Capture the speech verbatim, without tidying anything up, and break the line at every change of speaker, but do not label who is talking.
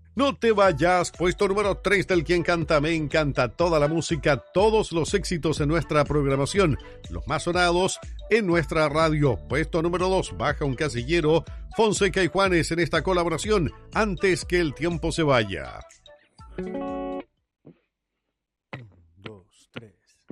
No te vayas, puesto número tres del Quien Canta Me Encanta, toda la música, todos los éxitos en nuestra programación, los más sonados en nuestra radio. Puesto número dos, baja un casillero, Fonseca y Juanes en esta colaboración, Antes que el tiempo se vaya.